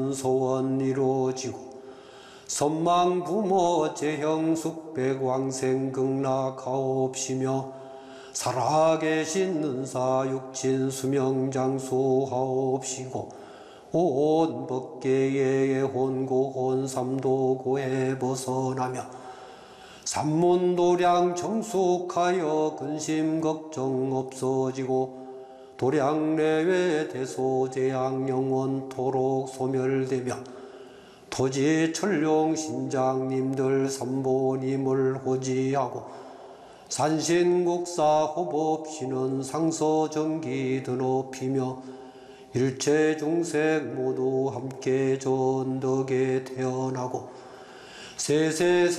소원 이루어지고 선망 부모 재형숙 백왕생 극락하옵시며 살아계신 은사 육친 수명장수 하옵시고 온 법계의 혼고 혼삼도고에 벗어나며 삼문도량 정숙하여 근심 걱정 없어지고 도량내외 대소재앙 영원토록 소멸되며 토지 천룡 신장님들 삼보님을 호지하고 산신국사 호법신은 상서정기 드높이며 일체 중생 모두 함께 전덕에 태어나고 세세